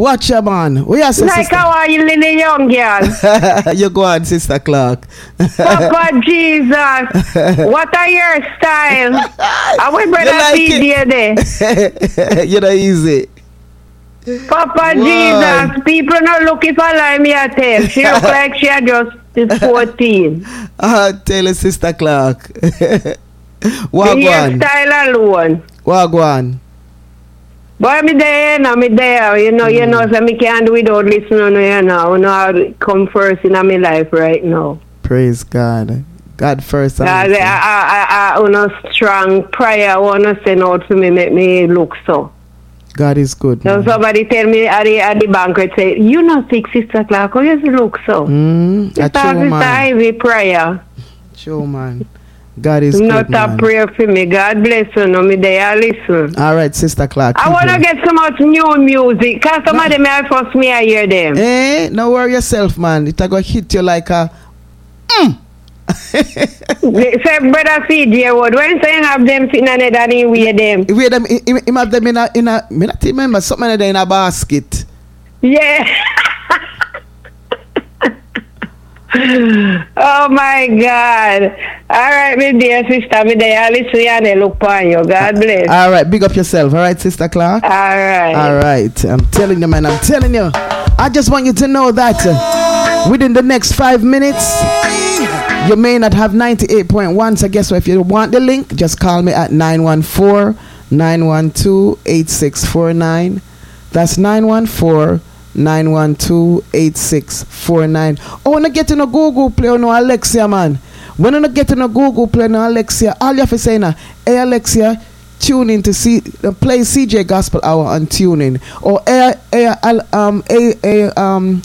Watch your man. What you say, Like sister? how are you, little young girl? You go on, Sister Clark. Papa Jesus, what are your style? I will brother like PJ there. You know easy. Papa Wow. Jesus, people not looking for lie me a tell. She look like she just is 14. Tell you, Sister Clark. The Wagwan. hairstyle alone. Wagwan. But me there, so me can't do without listening, I come first in my life right now. Praise God. God first. I strong prayer I want to send out to me, make me look so. God is good. So somebody tell me at the banquet, say, you know, Sister Clark, how you look so? A It's true man. Ivy prayer. True man. God is Not good, a man. prayer for me. God bless you. No, me there listen. All right, Sister Clark. I want to get some much new music. Because some of them I first me I hear them. No worry yourself, man. It's going to hit you like a... Say, brother CJ, what? When say have them sitting on it and he wear them? Wait, him have them in a me not remember something like that in a basket. Yeah. Oh my God. All right, my dear sister, me there. I listen and I look on you. God bless. All right, big up yourself. All right, Sister Clark. All right. All right. I'm telling you, man. I'm telling you. I just want you to know that within the next 5 minutes, you may not have 98.1. So guess what? If you want the link, just call me at 914-912-8649. That's 914-912-8649. Oh, when I get in a Google Play or no Alexia, man. When I get in a Google Play no Alexia, all you have to say now, hey Alexia, tune in to see play CJ Gospel Hour on TuneIn, or